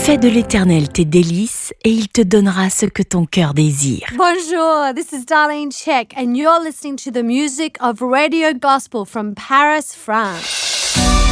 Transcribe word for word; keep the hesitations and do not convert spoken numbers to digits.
Fais de l'Éternel tes délices et il te donnera ce que ton cœur désire. Bonjour, this is Darlene Check and you're listening to the music of Radio Gospel from Paris, France.